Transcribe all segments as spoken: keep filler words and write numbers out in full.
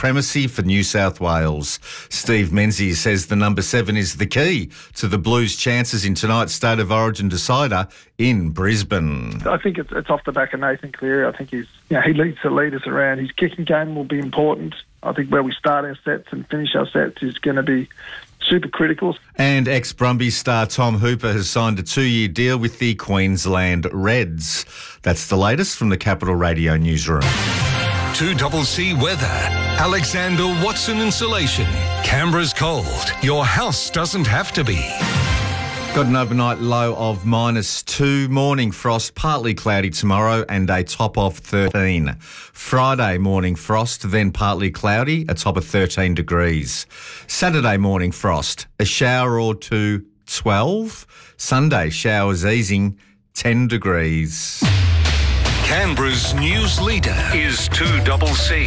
supremacy for New South Wales. Steve Menzies says the number seven is the key to the Blues' chances in tonight's State of Origin decider in Brisbane. I think it's, it's off the back of Nathan Cleary. I think he's, you know, he leads the leaders around. His kicking game will be important. I think where we start our sets and finish our sets is going to be super critical. And ex-Brumbies star Tom Hooper has signed a two-year deal with the Queensland Reds. That's the latest from the Capital Radio newsroom. two C C weather. Alexander Watson Insulation. Canberra's cold. Your house doesn't have to be. Got an overnight low of minus two. Morning frost, partly cloudy tomorrow and a top of thirteen. Friday morning frost, then partly cloudy, a top of thirteen degrees. Saturday morning frost, a shower or two, twelve. Sunday showers easing, ten degrees. Canberra's news leader is two C C.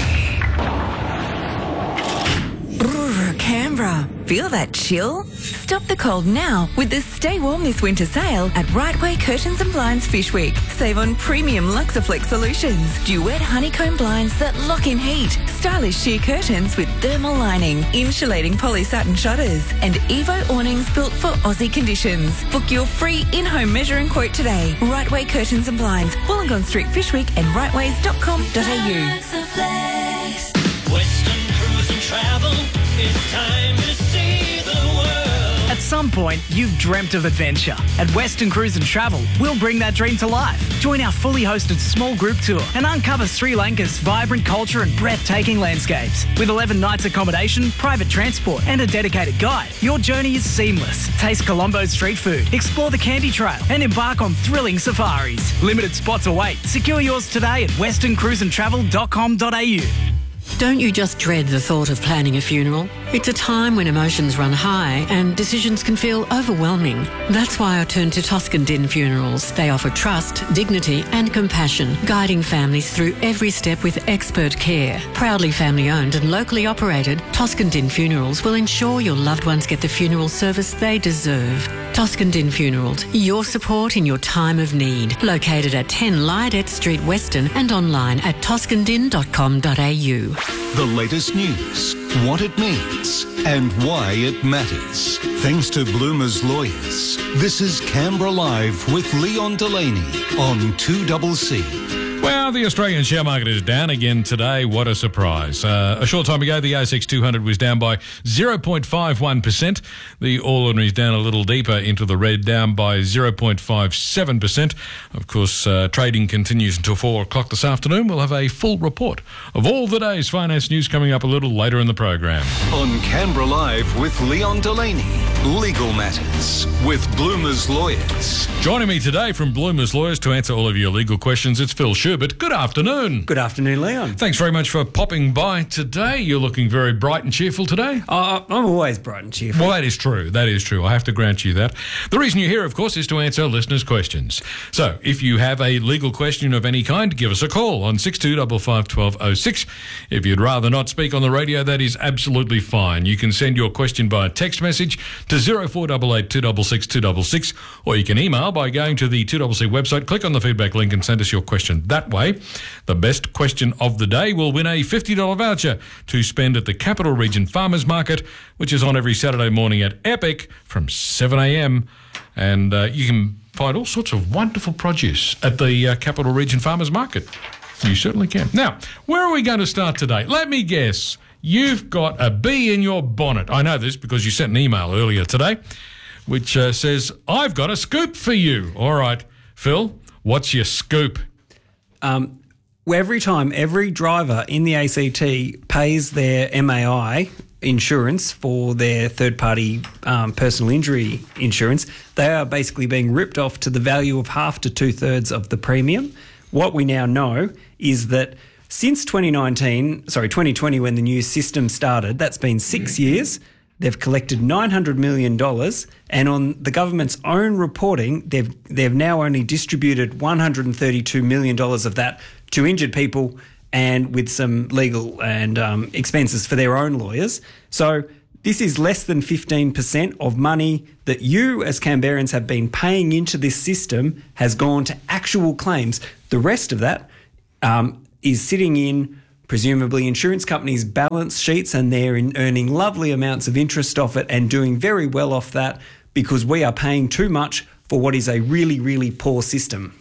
Brrr, Canberra. Feel that chill? Stop the cold now with the Stay Warm This Winter sale at Right Way Curtains and Blinds Fish Week. Save on premium Luxaflex solutions, duet honeycomb blinds that lock in heat, stylish sheer curtains with thermal lining, insulating polysatin shutters, and Evo awnings built for Aussie conditions. Book your free in-home measure and quote today. Right Way Curtains and Blinds, Wollongong Street Fish Week and rightways dot com dot a u. Western Cruise and Travel, it's time to see the world. At some point, you've dreamt of adventure. At Western Cruise and Travel, we'll bring that dream to life. Join our fully hosted small group tour and uncover Sri Lanka's vibrant culture and breathtaking landscapes. With eleven nights accommodation, private transport and a dedicated guide, your journey is seamless. Taste Colombo's street food, explore the Candy Trail and embark on thrilling safaris. Limited spots await. Secure yours today at western cruise and travel dot com dot a u. Don't you just dread the thought of planning a funeral? It's a time when emotions run high and decisions can feel overwhelming. That's why I turn to Toscan Din Funerals. They offer trust, dignity and compassion, guiding families through every step with expert care. Proudly family owned and locally operated, Toscan Din Funerals will ensure your loved ones get the funeral service they deserve. Toscan Din Funerals, your support in your time of need. Located at ten Lydet Street, Western and online at toscan din dot com dot a u. The latest news, what it means, and why it matters. Thanks to Bloomer's Lawyers. This is Canberra Live with Leon Delaney on two C C. Well, the Australian share market is down again today. What a surprise. Uh, a short time ago, the A S X two hundred was down by zero point five one percent. The All Ordinaries down a little deeper into the red, down by zero point five seven percent. Of course, uh, trading continues until four o'clock this afternoon. We'll have a full report of all the day's finance news coming up a little later in the program. On Canberra Live with Leon Delaney, Legal Matters with Bloomer's Lawyers. Joining me today from Bloomer's Lawyers to answer all of your legal questions, it's Phil Schubert. Good afternoon. Good afternoon, Leon. Thanks very much for popping by today. You're looking very bright and cheerful today. Uh, I'm always bright and cheerful. Well, that is true. That is true. I have to grant you that. The reason you're here, of course, is to answer listeners' questions. So if you have a legal question of any kind, give us a call on six two five five, one two oh six. If you'd rather not speak on the radio, that is absolutely fine. You can send your question by text message to zero four eight eight, two six six, two six six, or you can email by going to the two C C website, click on the feedback link and send us your question that way. The best question of the day will win a fifty dollars voucher to spend at the Capital Region Farmers Market, which is on every Saturday morning at Epic from seven a m. And uh, you can find all sorts of wonderful produce at the uh, Capital Region Farmers Market. You certainly can. Now, where are we going to start today? Let me guess. You've got a bee in your bonnet. I know this because you sent an email earlier today which uh, says, I've got a scoop for you. All right, Phil, what's your scoop? Um, every time every driver in the A C T pays their M A I insurance for their third-party um, personal injury insurance, they are basically being ripped off to the value of half to two-thirds of the premium. What we now know is that since twenty nineteen, sorry, twenty twenty, when the new system started, that's been six years. They've collected nine hundred million dollars, and on the government's own reporting, they've they've now only distributed one hundred thirty-two million dollars of that to injured people, and with some legal and um, expenses for their own lawyers. So this is less than fifteen percent of money that you as Canberrans have been paying into this system has gone to actual claims. The rest of that um, is sitting in presumably insurance companies' balance sheets, and they're in earning lovely amounts of interest off it and doing very well off that because we are paying too much for what is a really, really poor system.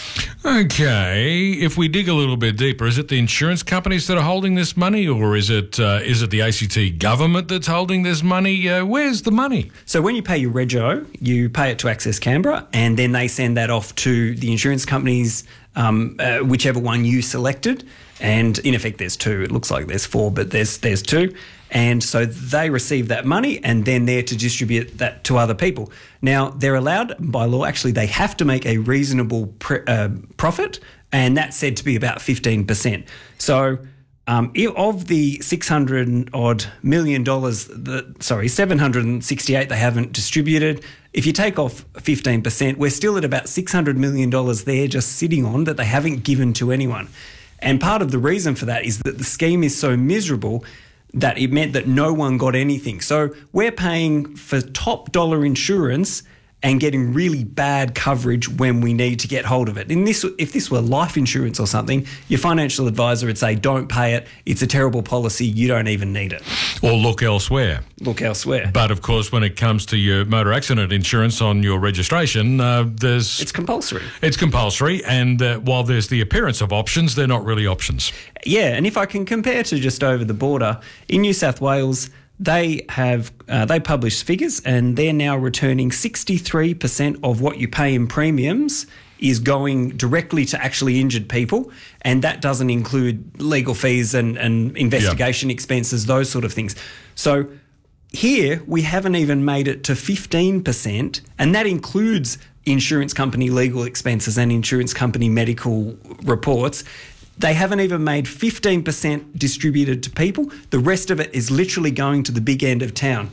Okay, if we dig a little bit deeper, is it the insurance companies that are holding this money, or is it uh, is it the A C T government that's holding this money? Uh, where's the money? So when you pay your rego, you pay it to Access Canberra, and then they send that off to the insurance companies, um, uh, whichever one you selected. And in effect, there's two. It looks like there's four, but there's there's two. And so they receive that money, and then they're to distribute that to other people. Now, they're allowed by law, actually, they have to make a reasonable pre- uh, profit, and that's said to be about fifteen percent. So um, of the six hundred odd million dollars, the, sorry, seven hundred sixty-eight they haven't distributed, if you take off fifteen percent, we're still at about six hundred million dollars there just sitting on that they haven't given to anyone. And part of the reason for that is that the scheme is so miserable that it meant that no one got anything. So we're paying for top dollar insurance and getting really bad coverage when we need to get hold of it. In this, if this were life insurance or something, your financial advisor would say, don't pay it. It's a terrible policy. You don't even need it. Or look elsewhere. Look elsewhere. But, of course, when it comes to your motor accident insurance on your registration, uh, there's... It's compulsory. It's compulsory, and uh, while there's the appearance of options, they're not really options. Yeah, and if I can compare to just over the border, in New South Wales, they have uh, they publish figures, and they're now returning sixty-three percent of what you pay in premiums is going directly to actually injured people, and that doesn't include legal fees and, and investigation yep. expenses, those sort of things. So here we haven't even made it to fifteen percent, and that includes insurance company legal expenses and insurance company medical reports. They haven't even made fifteen percent distributed to people. The rest of it is literally going to the big end of town.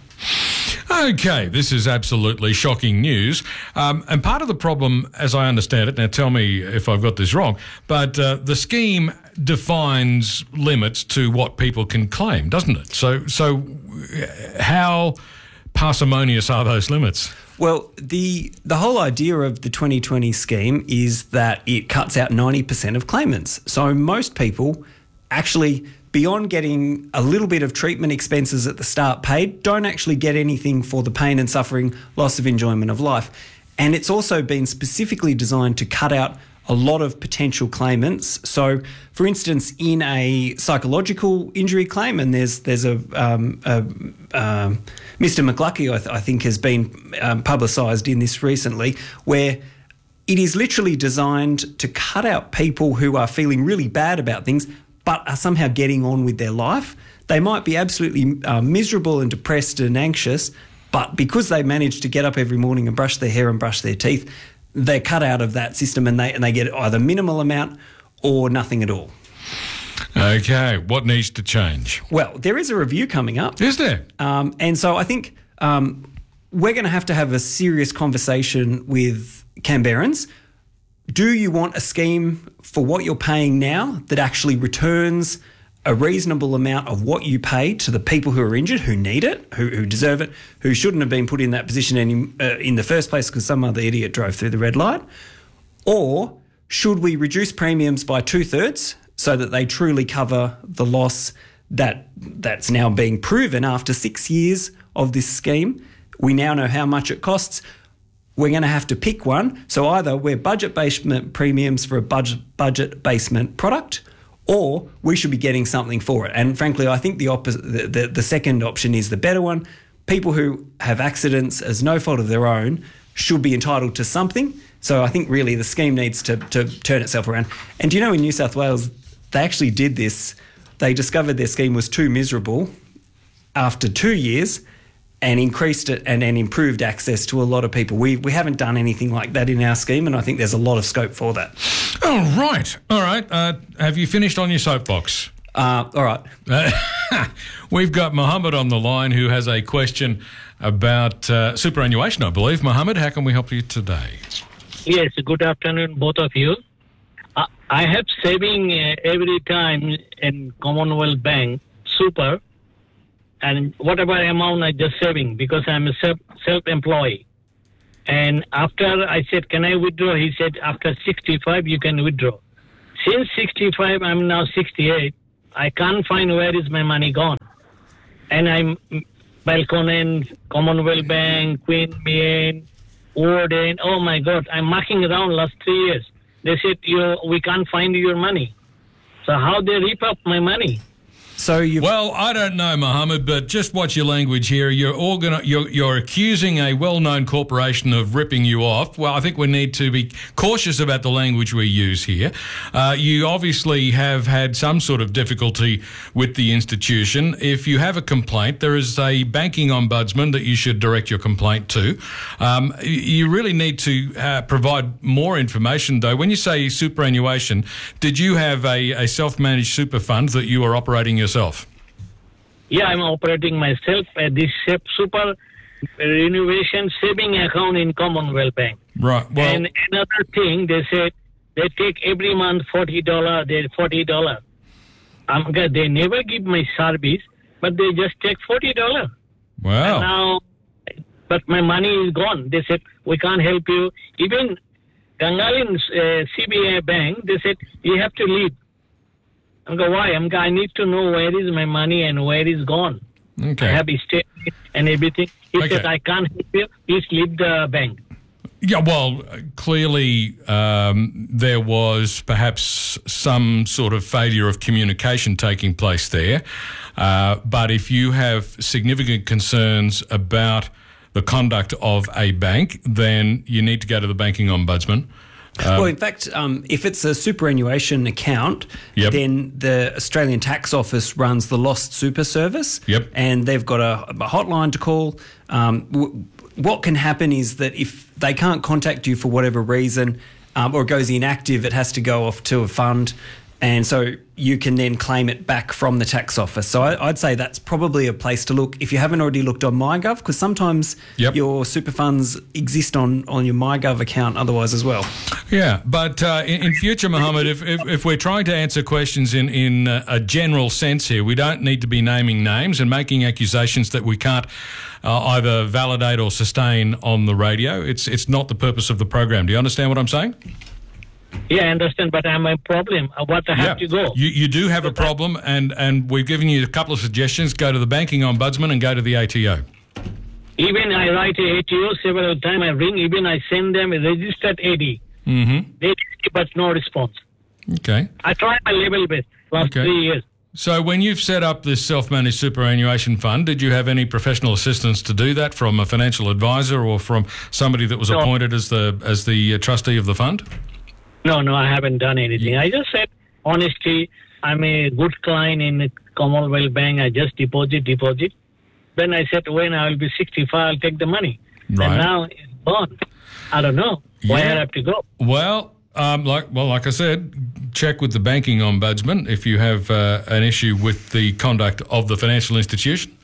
Okay, this is absolutely shocking news. Um, and part of the problem, as I understand it, now tell me if I've got this wrong, but uh, the scheme defines limits to what people can claim, doesn't it? So, so how parsimonious are those limits? Well, the the whole idea of the twenty twenty scheme is that it cuts out ninety percent of claimants. So most people actually, beyond getting a little bit of treatment expenses at the start paid, don't actually get anything for the pain and suffering, loss of enjoyment of life. And it's also been specifically designed to cut out a lot of potential claimants. So, for instance, in a psychological injury claim, and there's there's a, um, a um, Mister McLucky, I, th- I think, has been um, publicised in this recently, where it is literally designed to cut out people who are feeling really bad about things, but are somehow getting on with their life. They might be absolutely uh, miserable and depressed and anxious, but because they manage to get up every morning and brush their hair and brush their teeth, they're cut out of that system, and they and they get either minimal amount or nothing at all. Okay, what needs to change? Well, there is a review coming up. Is there? Um, and so I think um, we're going to have to have a serious conversation with Canberrans. Do you want a scheme for what you're paying now that actually returns a reasonable amount of what you pay to the people who are injured, who need it, who, who deserve it, who shouldn't have been put in that position any, uh, in the first place because some other idiot drove through the red light? Or should we reduce premiums by two-thirds so that they truly cover the loss that that's now being proven after six years of this scheme? We now know how much it costs. We're going to have to pick one. So either we're budget basement premiums for a budget budget basement product, or we should be getting something for it. And frankly, I think the, opposite, the, the, the second option is the better one. People who have accidents as no fault of their own should be entitled to something. So I think really the scheme needs to, to turn itself around. And do you know, in New South Wales, they actually did this. They discovered their scheme was too miserable after two years and increased it and, and improved access to a lot of people. We we haven't done anything like that in our scheme, and I think there's a lot of scope for that. All right. All right. Uh, have you finished on your soapbox? Uh, all right. Uh, we've got Mohammed on the line who has a question about uh, superannuation, I believe. Mohammed, how can we help you today? Yes, good afternoon, both of you. Uh, I have saving uh, every time in Commonwealth Bank, super, and whatever amount I just saving because I'm a self, self-employed. And after I said, can I withdraw? He said, after sixty-five, you can withdraw. Since sixty-five, I'm now sixty-eight. I can't find where is my money gone. And I'm Balconen, Commonwealth Bank, Queen Mean, Warden. Oh my God, I'm marking around last three years. They said you we can't find your money. So how they rip up my money? So you well, I don't know, Mohammed, but just watch your language here. You're organi- you're, you're accusing a well-known corporation of ripping you off. Well, I think we need to be cautious about the language we use here. Uh, you obviously have had some sort of difficulty with the institution. If you have a complaint, there is a banking ombudsman that you should direct your complaint to. Um, you really need to uh, provide more information, though. When you say superannuation, did you have a, a self-managed super fund that you were operating yourself? Yeah, I'm operating myself at this super renovation saving account in Commonwealth Bank. Right. Well, and another thing, they said they take every month forty dollars. They forty dollars. Um, they never give my service, but they just take forty dollars. Wow. And now, but my money is gone. They said we can't help you. Even Gangalin uh, C B A Bank, they said you have to leave. I go, why? I'm go, I need to know where is my money and where is gone. Okay. I have a statement and everything. He Okay. said, I can't help you. Please leave the bank. Yeah, well, clearly um, there was perhaps some sort of failure of communication taking place there. Uh, but if you have significant concerns about the conduct of a bank, then you need to go to the banking ombudsman. Um, well, in fact, um, if it's a superannuation account, Yep. then the Australian Tax Office runs the Lost Super Service, Yep. and they've got a, a hotline to call. Um, w- what can happen is that if they can't contact you for whatever reason, um, or it goes inactive, it has to go off to a fund, and so you can then claim it back from the tax office. So I, I'd say that's probably a place to look if you haven't already looked on MyGov, because sometimes Yep. your super funds exist on, on your MyGov account otherwise as well. Yeah, but uh, in, in future, Mohammed, if, if, if we're trying to answer questions in, in uh, a general sense here, we don't need to be naming names and making accusations that we can't uh, either validate or sustain on the radio. It's it's not the purpose of the program. Do you understand what I'm saying? Yeah, I understand, but I'm a problem. Uh, What I have to go? You, you do have a problem, and, and we've given you a couple of suggestions. Go to the banking ombudsman and go to the A T O. Even I write a A T O several times. I ring. Even I send them a registered A D. Mm-hmm. They but no response. Okay. I tried my level best last Okay. three years. So when you've set up this self-managed superannuation fund, did you have any professional assistance to do that from a financial advisor or from somebody that was No. appointed as the as the uh, trustee of the fund? No, no, I haven't done anything. I just said, honestly, I'm a good client in the Commonwealth Bank. I just deposit, deposit. Then I said, when I will be sixty-five, I'll take the money. Right. And now it's gone. I don't know where Yeah. I have to go. Well, um, like well, like I said, check with the banking ombudsman if you have uh, an issue with the conduct of the financial institution.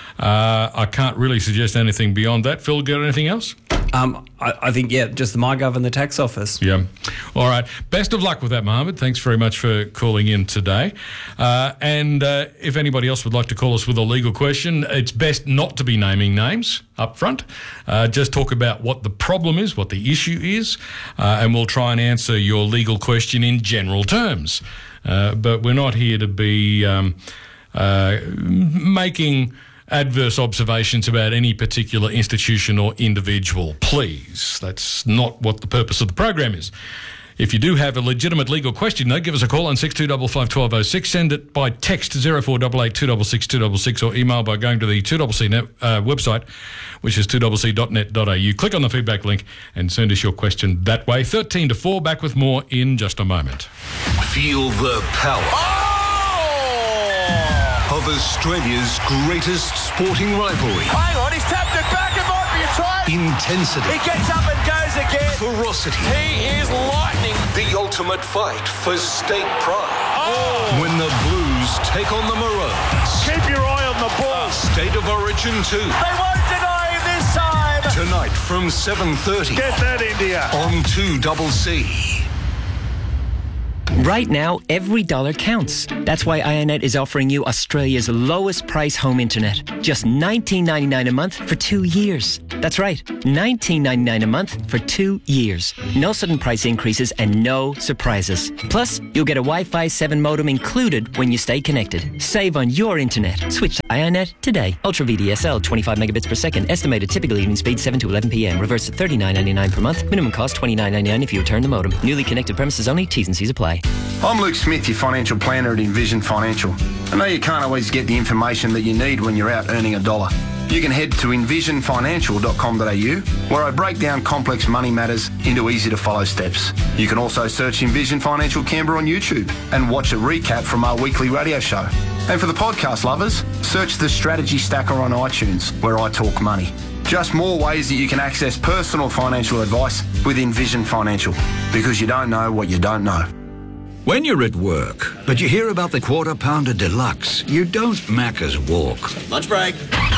Uh, I can't really suggest anything beyond that. Phil, got anything else? Um, I, I think, yeah, just the MyGov and the tax office. Yeah. All right. Best of luck with that, Mohammed. Thanks very much for calling in today. Uh, and uh, if anybody else would like to call us with a legal question, it's best not to be naming names up front. Uh, just talk about what the problem is, what the issue is, uh, and we'll try and answer your legal question in general terms. Uh, but we're not here to be um, uh, making adverse observations about any particular institution or individual. Please, that's not what the purpose of the program is. If you do have a legitimate legal question, though, give us a call on six two five five, one two zero six. Send it by text zero four eight eight, two six six, two six six or email by going to the two C C net, uh, website, which is two c c dot net dot a u. Click on the feedback link and send us your question that way. thirteen to four, back with more in just a moment. Feel the power of Australia's greatest sporting rivalry. Hang on, he's tapped it back. It might be a try. Intensity. He gets up and goes again. Ferocity. He is lightning. The ultimate fight for state pride. Oh. When the Blues take on the Maroons. Keep your eye on the ball. State of Origin two. They won't deny him this time. Tonight from seven thirty. Get that, India. On two C C. Right now, every dollar counts. That's why Ionet is offering you Australia's lowest price home internet. Just nineteen ninety-nine a month for two years. That's right, nineteen ninety-nine a month for two years. No sudden price increases and no surprises. Plus, you'll get a Wi-Fi seven modem included when you stay connected. Save on your internet. Switch to Ionet today. Ultra V D S L, twenty-five megabits per second. Estimated typical evening speed seven to eleven p m. Reverse to thirty-nine ninety-nine per month. Minimum cost twenty-nine ninety-nine if you return the modem. Newly connected premises only. T's and C's apply. I'm Luke Smith, your financial planner at Envision Financial. I know you can't always get the information that you need when you're out earning a dollar. You can head to envision financial dot com dot a u, where I break down complex money matters into easy-to-follow steps. You can also search Envision Financial Canberra on YouTube and watch a recap from our weekly radio show. And for the podcast lovers, search the Strategy Stacker on iTunes, where I talk money. Just more ways that you can access personal financial advice with Envision Financial, because you don't know what you don't know. When you're at work, but you hear about the Quarter Pounder Deluxe, you don't Macca's walk. Lunch break.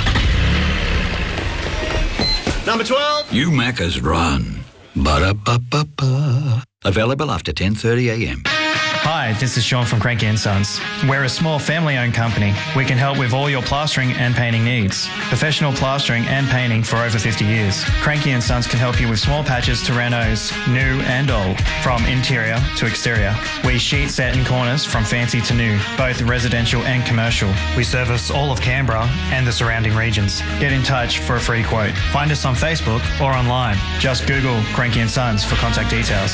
Number twelve. You Macca's run. Ba-da-ba-ba-ba. Available after ten thirty a m. Hi, this is Sean from Cranky and Sons. We're a small family-owned company. We can help with all your plastering and painting needs. Professional plastering and painting for over fifty years. Cranky and Sons can help you with small patches to renos, new and old, from interior to exterior. We sheet set in corners from fancy to new, both residential and commercial. We service all of Canberra and the surrounding regions. Get in touch for a free quote. Find us on Facebook or online. Just Google Cranky and Sons for contact details.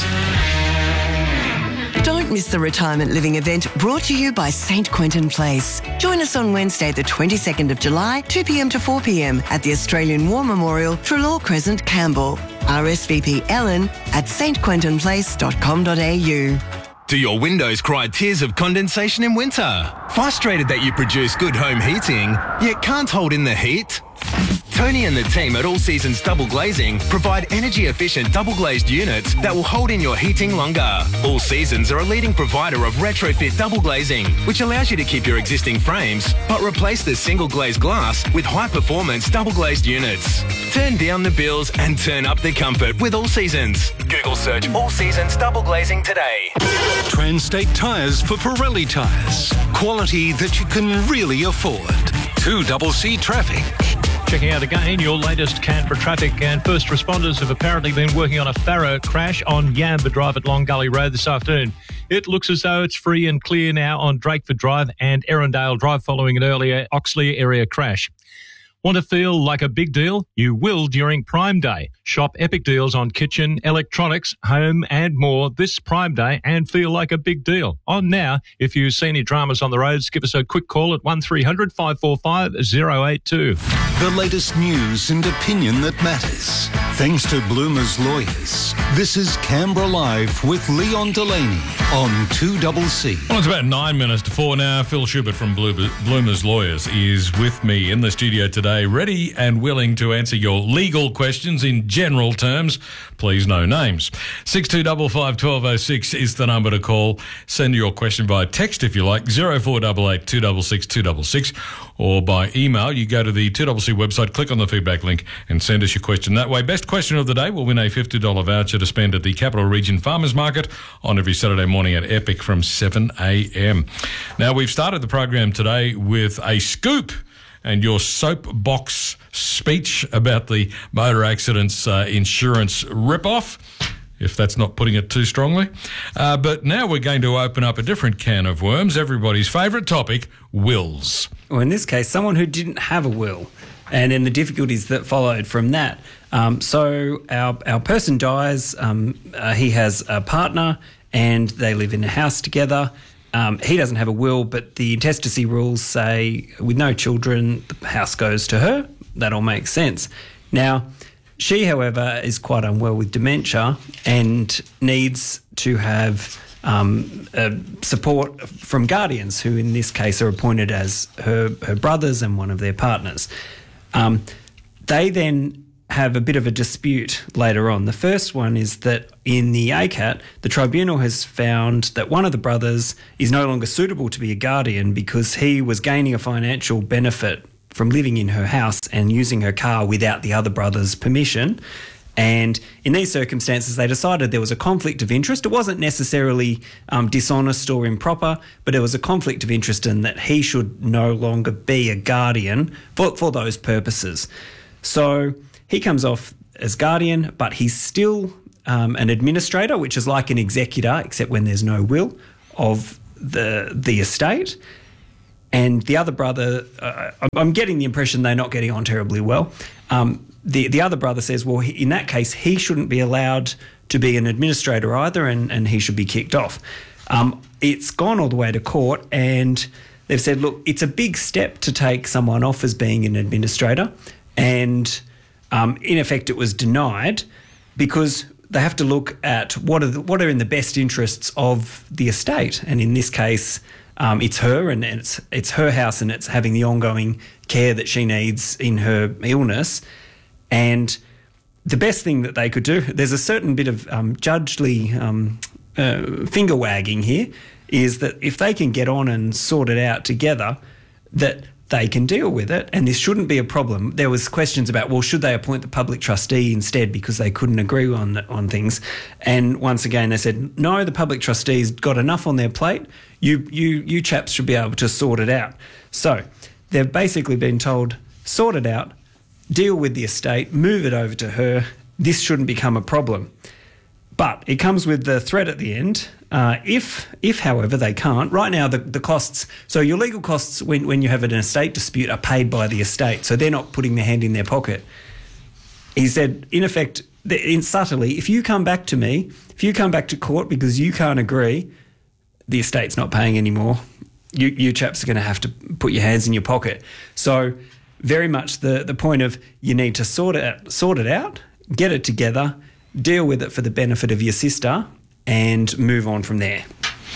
Don't miss the retirement living event brought to you by Saint Quentin Place. Join us on Wednesday, the twenty-second of July, two p m to four p m at the Australian War Memorial, Trelaw Crescent, Campbell. R S V P Ellen at s t quentin place dot com dot a u. Do your windows cry tears of condensation in winter? Frustrated that you produce good home heating, yet can't hold in the heat? Tony and the team at All Seasons Double Glazing provide energy-efficient double-glazed units that will hold in your heating longer. All Seasons are a leading provider of retrofit double glazing, which allows you to keep your existing frames, but replace the single-glazed glass with high-performance double-glazed units. Turn down the bills and turn up the comfort with All Seasons. Google search All Seasons Double Glazing today. Transtate Tyres for Pirelli tyres. Quality that you can really afford. two C C Traffic. Checking out again your latest Canberra traffic, and first responders have apparently been working on a Farrow crash on Yamba Drive at Long Gully Road this afternoon. It looks as though it's free and clear now on Drakeford Drive and Erindale Drive following an earlier Oxley area crash. Want to feel like a big deal? You will during Prime Day. Shop epic deals on kitchen, electronics, home and more this Prime Day and feel like a big deal. On now, if you see any dramas on the roads, give us a quick call at one three hundred five four five zero eight two. The latest news and opinion that matters. Thanks to Bloomer's Lawyers. This is Canberra Live with Leon Delaney on two C C. Well, it's about nine minutes to four now. Phil Schubert from Bloomer's Lawyers is with me in the studio today, ready and willing to answer your legal questions in general terms. Please, no names. six two five five, one two oh six is the number to call. Send your question by text if you like, zero four eight eight, two six six, two six six, or by email. You go to the two C C website, click on the feedback link and send us your question that way. Best question of the day will win a fifty dollars voucher to spend at the Capital Region Farmers Market on every Saturday morning at Epic from seven a m. Now, we've started the program today with a scoop and your soapbox speech about the motor accidents uh, insurance rip-off, if that's not putting it too strongly. Uh, but now we're going to open up a different can of worms, everybody's favourite topic, wills. Well, in this case, someone who didn't have a will, and then the difficulties that followed from that. Um, so our, our person dies, um, uh, he has a partner, and they live in a house together. Um, he doesn't have a will, but the intestacy rules say with no children, the house goes to her. That all makes sense. Now, she, however, is quite unwell with dementia and needs to have um, uh, support from guardians, who in this case are appointed as her, her brothers and one of their partners. Um, they then have a bit of a dispute later on. The first one is that in the A C A T, the tribunal has found that one of the brothers is no longer suitable to be a guardian because he was gaining a financial benefit from living in her house and using her car without the other brother's permission. And in these circumstances, they decided there was a conflict of interest. It wasn't necessarily um, dishonest or improper, but there was a conflict of interest in that he should no longer be a guardian for, for those purposes. So he comes off as guardian, but he's still um, an administrator, which is like an executor, except when there's no will, of the the estate. And the other brother, uh, I'm getting the impression they're not getting on terribly well. Um, the the other brother says, well, he, in that case, he shouldn't be allowed to be an administrator either, and, and he should be kicked off. Um, it's gone all the way to court, and they've said, look, it's a big step to take someone off as being an administrator, and um, in effect, it was denied because they have to look at what are the, what are in the best interests of the estate, and in this case, um, it's her, and it's it's her house, and it's having the ongoing care that she needs in her illness. And the best thing that they could do, there's a certain bit of um, judgely um, uh, finger wagging here, is that if they can get on and sort it out together, that they can deal with it, and this shouldn't be a problem. There was questions about, well, should they appoint the public trustee instead because they couldn't agree on on things? And once again, they said, no, the public trustee's got enough on their plate. You you you chaps should be able to sort it out. So they've basically been told, sort it out, deal with the estate, move it over to her. This shouldn't become a problem. But it comes with the threat at the end. Uh, if, if, however, they can't, right now the, the costs, so your legal costs when, when you have an estate dispute are paid by the estate, so they're not putting their hand in their pocket. He said, in effect, in subtly, if you come back to me, if you come back to court because you can't agree, the estate's not paying anymore. You, you chaps are going to have to put your hands in your pocket. So very much the, the point of you need to sort it out, sort it out, get it together, deal with it for the benefit of your sister, and move on from there.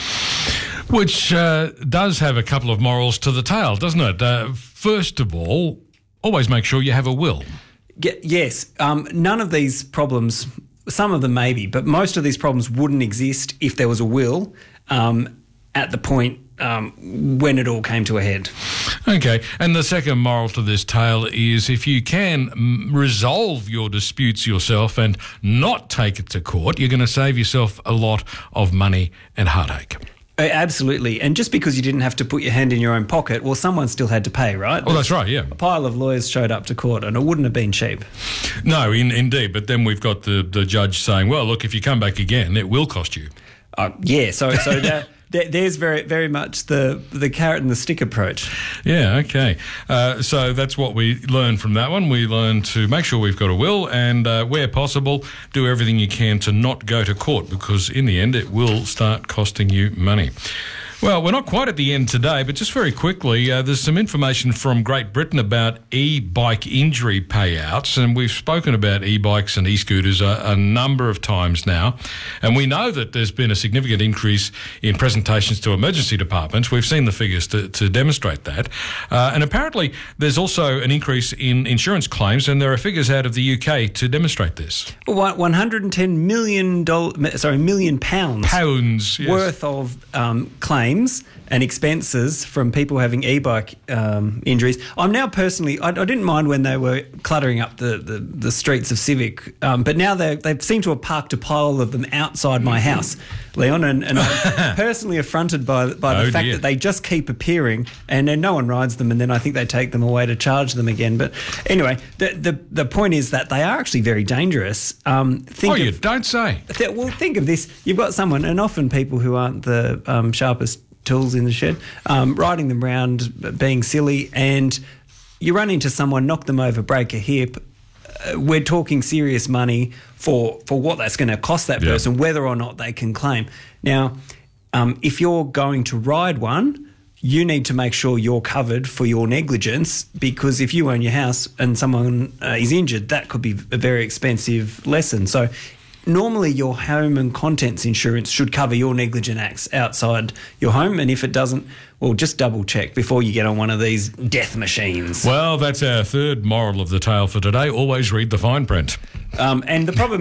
Which uh, does have a couple of morals to the tale, doesn't it? Uh, first of all, always make sure you have a will. Ge- yes. Um, none of these problems, some of them maybe, but most of these problems wouldn't exist if there was a will um, at the point um, when it all came to a head. Okay, and the second moral to this tale is if you can mm, resolve your disputes yourself and not take it to court, you're going to save yourself a lot of money and heartache. Uh, Absolutely. And just because you didn't have to put your hand in your own pocket, well, someone still had to pay, right? Oh, that's right, yeah. A pile of lawyers showed up to court and it wouldn't have been cheap. No, in, indeed. But then we've got the, the judge saying, well, look, if you come back again, it will cost you. Uh, yeah, so so that, that, there's very very much the, the carrot and the stick approach. Yeah, okay. Uh, so that's what we learned from that one. We learned to make sure we've got a will and, uh, where possible, do everything you can to not go to court because in the end it will start costing you money. Well, we're not quite at the end today, but just very quickly, uh, there's some information from Great Britain about e-bike injury payouts, and we've spoken about e-bikes and e-scooters a, a number of times now, and we know that there's been a significant increase in presentations to emergency departments. We've seen the figures to, to demonstrate that, uh, and apparently there's also an increase in insurance claims, and there are figures out of the U K to demonstrate this. one hundred ten million dollars, sorry, million pounds, pounds yes. worth of um, claims and expenses from people having e-bike um, injuries. I'm now personally, I, I didn't mind when they were cluttering up the, the, the streets of Civic, um, but now they they seem to have parked a pile of them outside my house, Leon, and, and I'm personally affronted by, by the oh fact dear. that they just keep appearing and then no one rides them, and then I think they take them away to charge them again. But anyway, the the, the point is that they are actually very dangerous. Um, think oh, of, you don't say. Th- well, think of this. You've got someone, and often people who aren't the um, sharpest tools in the shed, um, riding them round, being silly, and you run into someone, knock them over, break a hip. Uh, we're talking serious money for, for what that's going to cost that Yep. person, whether or not they can claim. Now, um, if you're going to ride one, you need to make sure you're covered for your negligence, because if you own your house and someone uh, is injured, that could be a very expensive lesson. So normally your home and contents insurance should cover your negligent acts outside your home, and if it doesn't, well, just double check before you get on one of these death machines. Well, that's our third moral of the tale for today. Always read the fine print. Um, and the problem is,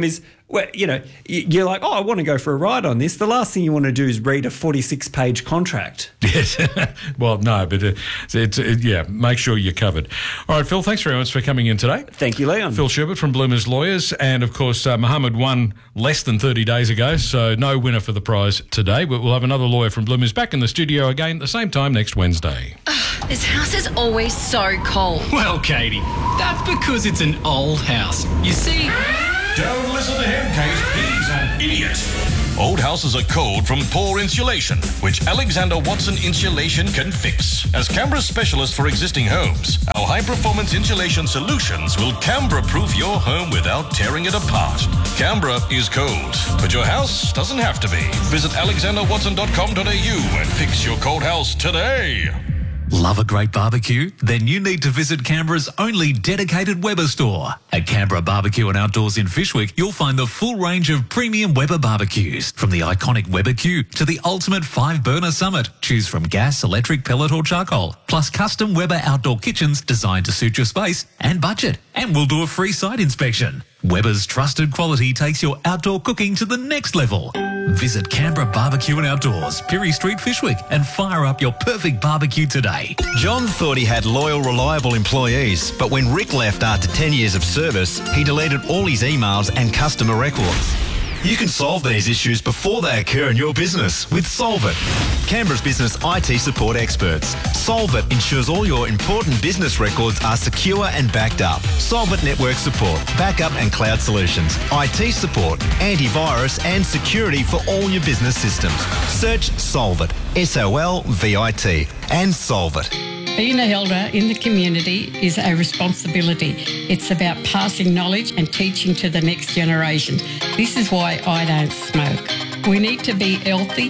well, you know, y- you're like, oh, I want to go for a ride on this. The last thing you want to do is read a forty-six page contract. Yes. Well, no, but uh, it's, it, yeah, make sure you're covered. All right, Phil, thanks very much for coming in today. Thank you, Leon. Phil Sherbert from Bloomers Lawyers. And, of course, uh, Mohammed won less than thirty days ago, so no winner for the prize today. But we'll have another lawyer from Bloomers back in the studio again at the same time next Wednesday. This house is always so cold. Well, Katie, that's because it's an old house. You see... Don't listen to him, Kate. He's an idiot. Old houses are cold from poor insulation, which Alexander Watson Insulation can fix. As Canberra's specialist for existing homes, our high-performance insulation solutions will Canberra-proof your home without tearing it apart. Canberra is cold, but your house doesn't have to be. Visit alexander watson dot com dot a u and fix your cold house today. Love a great barbecue? Then you need to visit Canberra's only dedicated Weber store. At Canberra Barbecue and Outdoors in Fishwick, you'll find the full range of premium Weber barbecues. From the iconic Weber Q to the ultimate five-burner Summit. Choose from gas, electric, pellet or charcoal. Plus custom Weber outdoor kitchens designed to suit your space and budget. And we'll do a free site inspection. Weber's trusted quality takes your outdoor cooking to the next level. Visit Canberra Barbecue and Outdoors, Pirie Street, Fishwick, and fire up your perfect barbecue today. John thought he had loyal, reliable employees, but when Rick left after ten years of service, he deleted all his emails and customer records. You can solve these issues before they occur in your business with Solvit. Canberra's business I T support experts. Solvit ensures all your important business records are secure and backed up. Solvit network support, backup and cloud solutions, I T support, antivirus and security for all your business systems. Search Solvit, S O L V I T, and Solvit. Being an elder in the community is a responsibility. It's about passing knowledge and teaching to the next generation. This is why I don't smoke. We need to be healthy